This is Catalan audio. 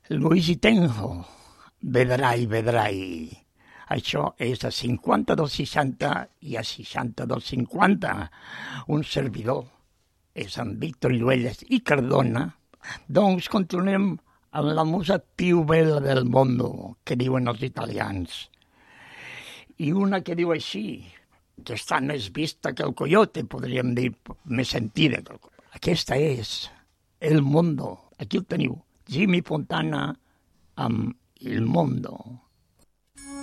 Luigi Tenjo, Vedrai, vedrai. Això és a 52-60 i a 62-50. Un servidor és en Víctor Lluelles i Cardona. Doncs continuem amb la musa più bella del mondo, que diuen els italians. I una que diu així, que està més vista que el coyote, podríem dir, més sentida que el coyote. Aquesta és El Mondo. Aquí el teniu. Jimmy Fontana amb Il Mondo.